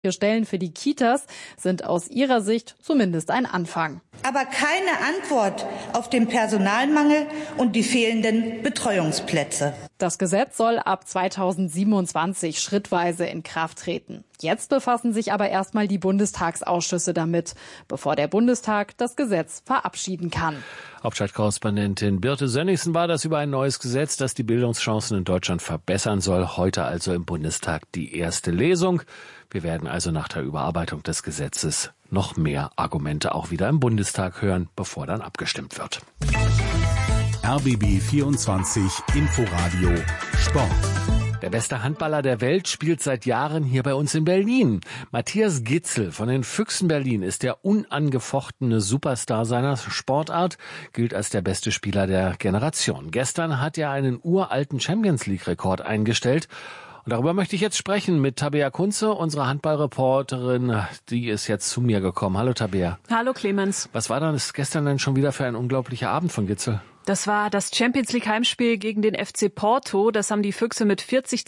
Stellen für die Kitas sind aus ihrer Sicht zumindest ein Anfang. Aber keine Antwort auf den Personalmangel und die fehlenden Betreuungsplätze. Das Gesetz soll ab 2027 schrittweise in Kraft treten. Jetzt befassen sich aber erstmal die Bundestagsausschüsse damit, bevor der Bundestag das Gesetz verabschieden kann. Hauptstadtkorrespondentin Birte Sönnigsen war das über ein neues Gesetz, das die Bildungschancen in Deutschland verbessern soll. Heute also im Bundestag die erste Lesung. Wir werden also nach der Überarbeitung des Gesetzes noch mehr Argumente auch wieder im Bundestag hören, bevor dann abgestimmt wird. RBB 24 Inforadio Sport. Der beste Handballer der Welt spielt seit Jahren hier bei uns in Berlin. Matthias Gidsel von den Füchsen Berlin ist der unangefochtene Superstar seiner Sportart, gilt als der beste Spieler der Generation. Gestern hat er einen uralten Champions-League-Rekord eingestellt. Und darüber möchte ich jetzt sprechen mit Tabea Kunze, unsere Handballreporterin. Die ist jetzt zu mir gekommen. Hallo Tabea. Hallo Clemens. Was war das gestern denn schon wieder für ein unglaublicher Abend von Gidsel? Das war das Champions League Heimspiel gegen den FC Porto. Das haben die Füchse mit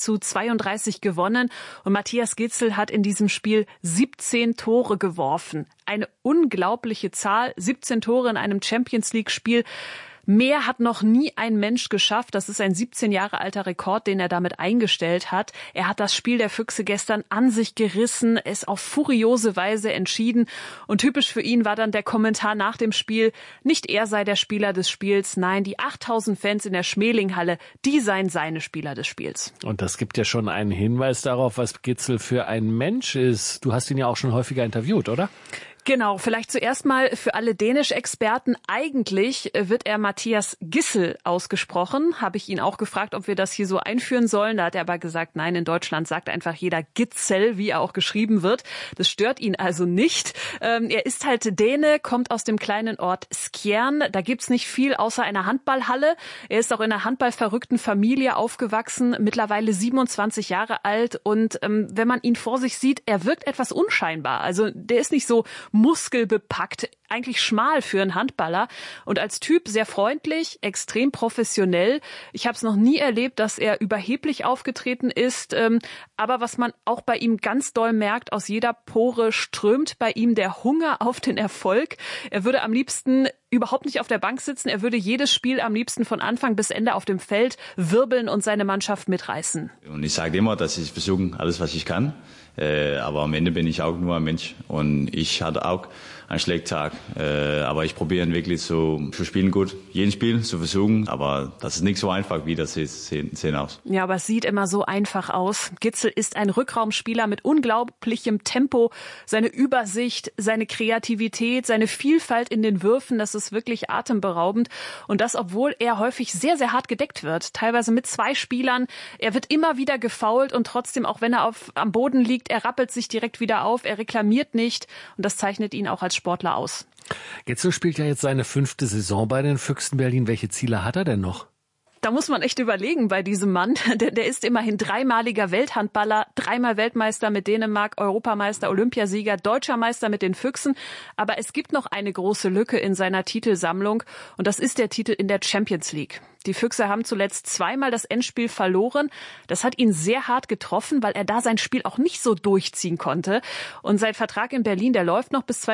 40:32 gewonnen. Und Matthias Gidsel hat in diesem Spiel 17 Tore geworfen. Eine unglaubliche Zahl. 17 Tore in einem Champions League Spiel. Mehr hat noch nie ein Mensch geschafft. Das ist ein 17 Jahre alter Rekord, den er damit eingestellt hat. Er hat das Spiel der Füchse gestern an sich gerissen, es auf furiose Weise entschieden. Und typisch für ihn war dann der Kommentar nach dem Spiel, nicht er sei der Spieler des Spiels, nein, die 8000 Fans in der Schmelinghalle, die seien seine Spieler des Spiels. Und das gibt ja schon einen Hinweis darauf, was Gidsel für ein Mensch ist. Du hast ihn ja auch schon häufiger interviewt, oder? Genau, vielleicht zuerst mal für alle Dänisch-Experten. Eigentlich wird er Matthias Gidsel ausgesprochen. Habe ich ihn auch gefragt, ob wir das hier so einführen sollen. Da hat er aber gesagt, nein, in Deutschland sagt einfach jeder Gidsel, wie er auch geschrieben wird. Das stört ihn also nicht. Er ist halt Däne, kommt aus dem kleinen Ort Skjern. Da gibt's nicht viel außer einer Handballhalle. Er ist auch in einer handballverrückten Familie aufgewachsen, mittlerweile 27 Jahre alt. Und wenn man ihn vor sich sieht, er wirkt etwas unscheinbar. Also der ist nicht so muskelbepackt, eigentlich schmal für einen Handballer und als Typ sehr freundlich, extrem professionell. Ich habe es noch nie erlebt, dass er überheblich aufgetreten ist, aber was man auch bei ihm ganz doll merkt, aus jeder Pore strömt bei ihm der Hunger auf den Erfolg. Er würde am liebsten überhaupt nicht auf der Bank sitzen, er würde jedes Spiel am liebsten von Anfang bis Ende auf dem Feld wirbeln und seine Mannschaft mitreißen. Und ich sage immer, dass ich versuche, alles, was ich kann. Aber am Ende bin ich auch nur ein Mensch und ich hatte auch einen schlechten Tag. Aber ich probiere wirklich so zu spielen gut, jeden Spiel zu versuchen. Aber das ist nicht so einfach, wie das sehen aus. Ja, aber es sieht immer so einfach aus. Gidsel ist ein Rückraumspieler mit unglaublichem Tempo. Seine Übersicht, seine Kreativität, seine Vielfalt in den Würfen, das ist wirklich atemberaubend. Und das, obwohl er häufig sehr, sehr hart gedeckt wird. Teilweise mit 2 Spielern. Er wird immer wieder gefoult und trotzdem, auch wenn er am Boden liegt, er rappelt sich direkt wieder auf, er reklamiert nicht. Und das zeichnet ihn auch als Sportler aus. Gidsel spielt ja jetzt seine 5. Saison bei den Füchsen Berlin. Welche Ziele hat er denn noch? Da muss man echt überlegen bei diesem Mann. Der ist immerhin 3-maliger Welthandballer, 3-mal Weltmeister mit Dänemark, Europameister, Olympiasieger, Deutscher Meister mit den Füchsen. Aber es gibt noch eine große Lücke in seiner Titelsammlung und das ist der Titel in der Champions League. Die Füchse haben zuletzt 2-mal das Endspiel verloren. Das hat ihn sehr hart getroffen, weil er da sein Spiel auch nicht so durchziehen konnte. Und sein Vertrag in Berlin, der läuft noch bis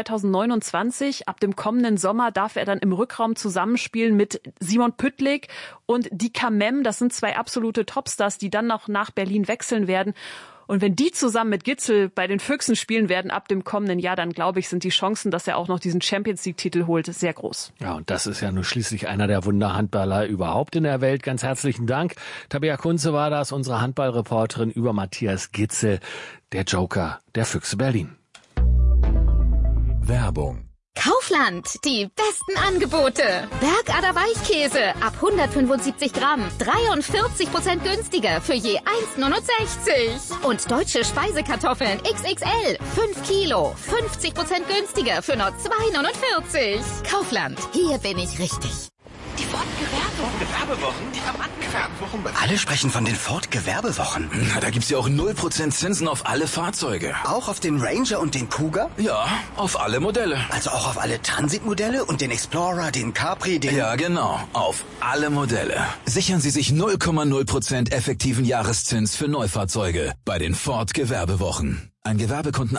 2029. Ab dem kommenden Sommer darf er dann im Rückraum zusammenspielen mit Simon Püttlik und die Kamem. Das sind 2 absolute Topstars, die dann noch nach Berlin wechseln werden. Und wenn die zusammen mit Gidsel bei den Füchsen spielen werden ab dem kommenden Jahr, dann glaube ich, sind die Chancen, dass er auch noch diesen Champions-League-Titel holt, sehr groß. Ja, und das ist ja nun schließlich einer der Wunderhandballer überhaupt in der Welt. Ganz herzlichen Dank. Tabea Kunze war das, unsere Handballreporterin über Matthias Gidsel, der Joker der Füchse Berlin. Werbung. Kaufland, die besten Angebote. Bergader Weichkäse ab 175 Gramm, 43% günstiger für je 1,69. Und deutsche Speisekartoffeln XXL, 5 Kilo, 50% günstiger für nur 2,49. Kaufland, hier bin ich richtig. Die Wortgewerbung. Gewerbewochen, die Rabattgewerbewochen. Alle sprechen von den Ford-Gewerbewochen. Na, da gibt's ja auch 0% Zinsen auf alle Fahrzeuge. Auch auf den Ranger und den Cougar? Ja, auf alle Modelle. Also auch auf alle Transit-Modelle und den Explorer, den Capri, den... Ja, genau, auf alle Modelle. Sichern Sie sich 0,0% effektiven Jahreszins für Neufahrzeuge bei den Ford-Gewerbewochen. Ein Gewerbekunden